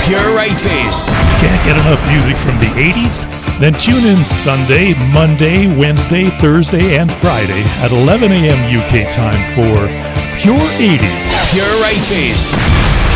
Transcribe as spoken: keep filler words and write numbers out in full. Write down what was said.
Pure eighties. Can't get enough music from the eighties? Then tune in Sunday, Monday, Wednesday, Thursday, and Friday at eleven a.m. U K time for Pure eighties. Pure eighties.